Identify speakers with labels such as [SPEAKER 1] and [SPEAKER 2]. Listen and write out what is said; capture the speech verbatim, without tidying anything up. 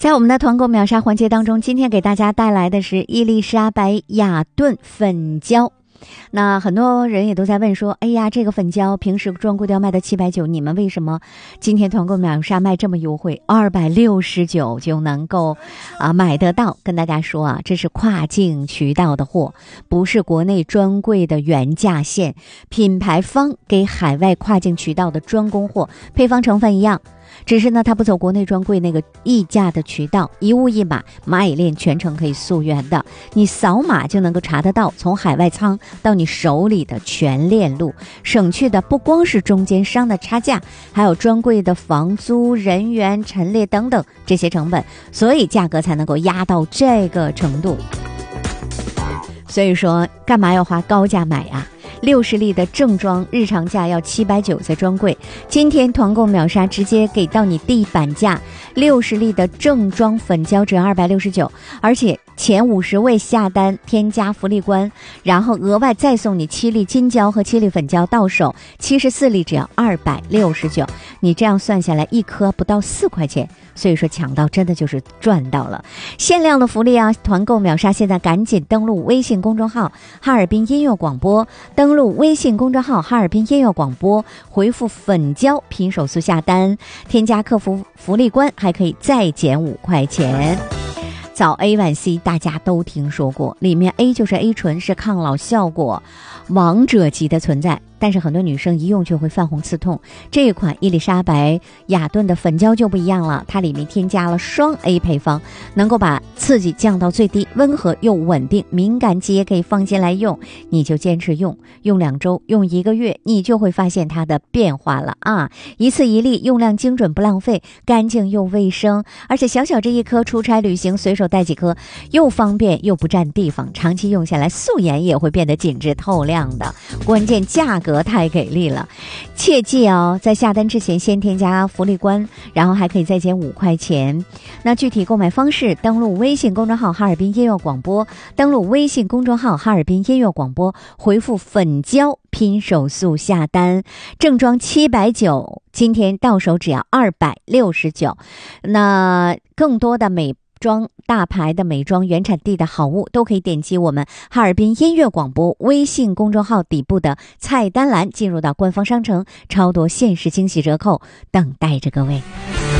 [SPEAKER 1] 在我们的团购秒杀环节当中，今天给大家带来的是伊丽莎白雅顿粉胶。那很多人也都在问说，哎呀，这个粉胶平时专柜都要卖到七百九，你们为什么今天团购秒杀卖这么优惠，二百六十九就能够啊买得到？跟大家说啊，这是跨境渠道的货，不是国内专柜的原价线，品牌方给海外跨境渠道的专供货，配方成分一样。只是呢，它不走国内专柜那个议价的渠道，一物一码，蚂蚁链全程可以溯源的，你扫码就能够查得到，从海外仓到你手里的全链路，省去的不光是中间商的差价，还有专柜的房租、人员、陈列等等这些成本，所以价格才能够压到这个程度。所以说，干嘛要花高价买啊？六十粒的正装日常价要七百九在专柜，今天团购秒杀直接给到你地板价，六十粒的正装粉胶只要二百六十九，而且前五十位下单添加福利关，然后额外再送你七粒金胶和七粒粉胶到手，七十四粒只要二百六十九，你这样算下来一颗不到四块钱，所以说抢到真的就是赚到了，限量的福利啊！团购秒杀，现在赶紧登录微信公众号哈尔滨音乐广播，登录微信公众号哈尔滨音乐广播，回复粉胶拼手速下单，添加客服福利关，还可以再减五块钱。早 A 晚 C 大家都听说过，里面 A 就是 A 醇，是抗老效果王者级的存在，但是很多女生一用就会泛红刺痛。这一款伊丽莎白雅顿的粉胶就不一样了，它里面添加了双 A 配方，能够把刺激降到最低，温和又稳定，敏感肌也可以放心来用，你就坚持用，用两周，用一个月，你就会发现它的变化了啊！一次一粒，用量精准不浪费，干净又卫生，而且小小这一颗，出差旅行随手带几颗，又方便又不占地方，长期用下来，素颜也会变得紧致透亮的。关键价格太给力了，切记哦，在下单之前先添加福利关，然后还可以再减五块钱。那具体购买方式，登录微信公众号哈尔滨音乐广播，登录微信公众号哈尔滨音乐广播，回复粉胶拼手速下单，正装七百九，今天到手只要二百六十九。那更多的美装大牌的美妆原产地的好物，都可以点击我们哈尔滨音乐广播微信公众号底部的菜单栏，进入到官方商城，超多限时惊喜折扣等待着各位。